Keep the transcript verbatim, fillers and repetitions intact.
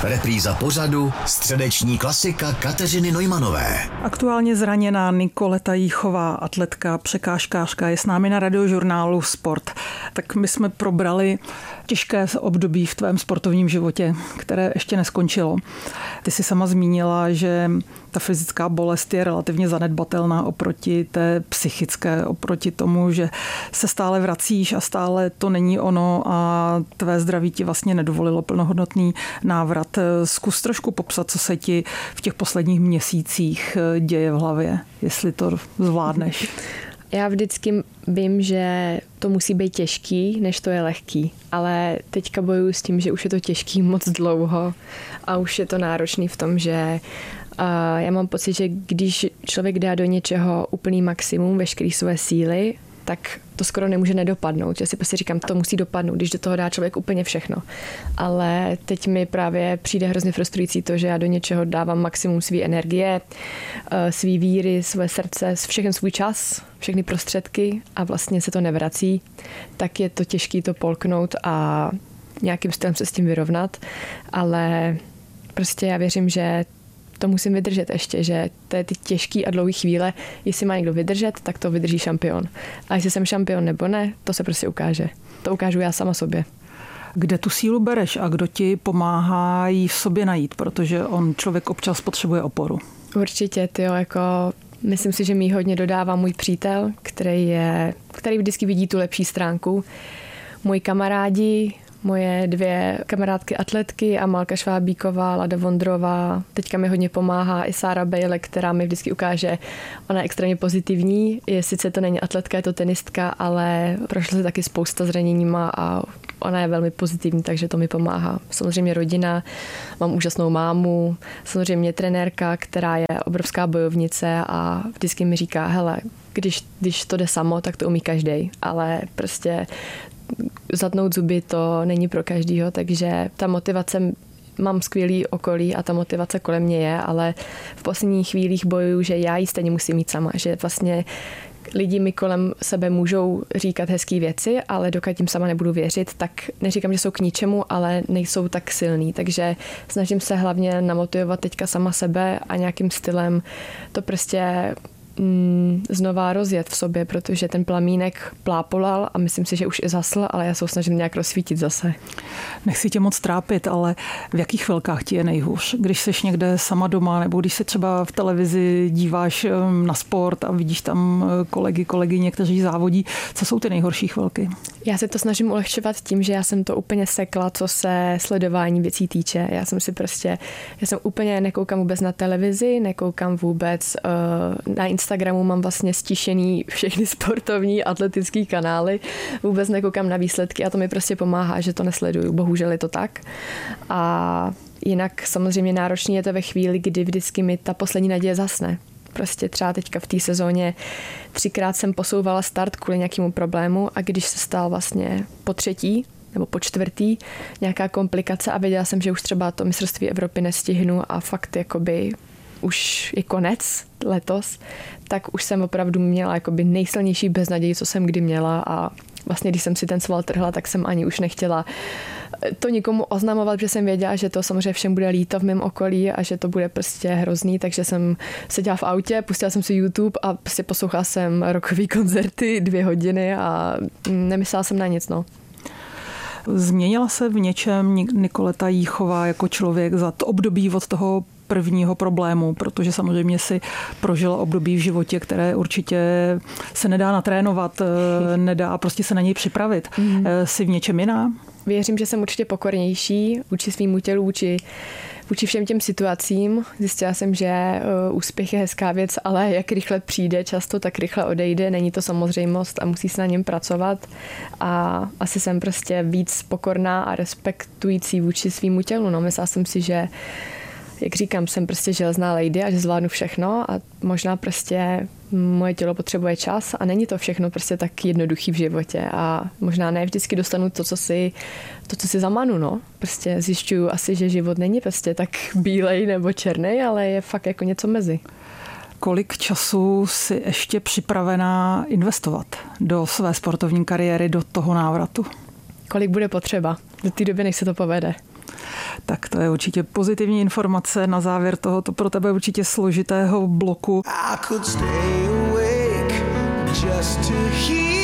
Repríza pořadu Středeční klasika Kateřiny Neumanové. Aktuálně zraněná Nikoleta Jíchová, atletka, překážkářka, je s námi na Radiožurnálu Sport. Tak my jsme probrali těžké období v tvém sportovním životě, které ještě neskončilo. Ty jsi sama zmínila, že ta fyzická bolest je relativně zanedbatelná oproti té psychické, oproti tomu, že se stále vracíš a stále to není ono a tvé zdraví ti vlastně nedovolilo plnohodnotný návrat. Zkus trošku popsat, co se ti v těch posledních měsících děje v hlavě, jestli to zvládneš. Já vždycky vím, že to musí být těžký, než to je lehký. Ale teďka bojuju s tím, že už je to těžký moc dlouho a už je to náročný v tom, že uh, já mám pocit, že když člověk dá do něčeho úplný maximum, veškerý své síly, tak to skoro nemůže nedopadnout. Já si prostě říkám, to musí dopadnout, když do toho dá člověk úplně všechno. Ale teď mi právě přijde hrozně frustrující to, že já do něčeho dávám maximum své energie, své víry, své srdce, všechen svůj čas, všechny prostředky a vlastně se to nevrací. Tak je to těžké to polknout a nějakým stylem se s tím vyrovnat. Ale prostě já věřím, že to musím vydržet ještě, že to je ty těžký a dlouhý chvíle, jestli má někdo vydržet, tak to vydrží šampion. A jestli jsem šampion nebo ne, to se prostě ukáže. To ukážu já sama sobě. Kde tu sílu bereš a kdo ti pomáhá ji v sobě najít, protože on člověk občas potřebuje oporu? Určitě, tyjo, jako myslím si, že mi hodně dodává můj přítel, který je, který vždycky vidí tu lepší stránku. Moji kamarádi, moje dvě kamarádky atletky, Amalka Švábíková, Lada Vondrová. Teďka mi hodně pomáhá i Sára Bejle, která mi vždycky ukáže, ona je extrémně pozitivní. Je, sice to není atletka, je to tenistka, ale prošla se taky spousta zraněníma a ona je velmi pozitivní, takže to mi pomáhá. Samozřejmě rodina, mám úžasnou mámu, samozřejmě trenérka, která je obrovská bojovnice a vždycky mi říká, hele, když, když to jde samo, tak to umí každej, ale prostě zatnout zuby to není pro každýho, takže ta motivace, mám skvělý okolí a ta motivace kolem mě je, ale v posledních chvílích bojuju, že já ji stejně musím mít sama, že vlastně lidi mi kolem sebe můžou říkat hezký věci, ale dokud jim sama nebudu věřit, tak neříkám, že jsou k ničemu, ale nejsou tak silný, takže snažím se hlavně namotivovat teďka sama sebe a nějakým stylem to prostě znova rozjet v sobě, protože ten plamínek plápolal a myslím si, že už i zasl, ale já se snažím nějak rozsvítit zase. Nechci tě moc trápit, ale v jakých chvilkách ti je nejhůř? Když seš někde sama doma, nebo když se třeba v televizi díváš na sport a vidíš tam kolegy, kolegyně, kteří závodí, co jsou ty nejhorší chvilky? Já se to snažím ulehčovat tím, že já jsem to úplně sekla, co se sledování věcí týče. Já jsem si prostě, já jsem úplně nekoukám vůbec na televizi, nekoukám vůbec uh, na Instagramu, mám vlastně stišený všechny sportovní atletický kanály, vůbec nekoukám na výsledky a to mi prostě pomáhá, že to nesleduju. Bohužel je to tak. A jinak samozřejmě náročný je to ve chvíli, kdy vždycky mi ta poslední naděje zasne. Prostě třeba teďka v té sezóně třikrát jsem posouvala start kvůli nějakému problému a když se stal vlastně po třetí nebo po čtvrtý nějaká komplikace a věděla jsem, že už třeba to mistrovství Evropy nestihnu a fakt jakoby už je konec letos, tak už jsem opravdu měla jakoby nejsilnější beznaději, co jsem kdy měla a vlastně když jsem si ten sval trhla, tak jsem ani už nechtěla to nikomu oznamovat, že jsem věděla, že to samozřejmě všem bude líto v mém okolí a že to bude prostě hrozný, takže jsem seděla v autě, pustila jsem si YouTube a prostě poslouchala jsem rockový koncerty dvě hodiny a nemyslela jsem na nic, no. Změnila se v něčem Nikoleta Jíchová jako člověk za to období od toho prvního problému, protože samozřejmě si prožila období v životě, které určitě se nedá natrénovat, nedá prostě se na něj připravit. Mm. Jsi v něčem jiná? Věřím, že jsem určitě pokornější vůči svýmu tělu, vůči, vůči všem těm situacím. Zjistila jsem, že úspěch je hezká věc, ale jak rychle přijde často, tak rychle odejde. Není to samozřejmost a musí se na něm pracovat. A asi jsem prostě víc pokorná a respektující vůči svýmu tělu. No, myslela jsem si, že jak říkám, jsem prostě železná lady a že zvládnu všechno a možná prostě moje tělo potřebuje čas a není to všechno prostě tak jednoduchý v životě a možná ne vždycky dostanu to, co si, to, co si zamanu, no. Prostě zjišťuju asi, že život není prostě tak bílej nebo černý, ale je fakt jako něco mezi. Kolik času si ještě připravená investovat do své sportovní kariéry, do toho návratu? Kolik bude potřeba do té doby, než se to povede. tak to je určitě pozitivní informace na závěr tohoto pro tebe určitě složitého bloku. I could stay awake just to hear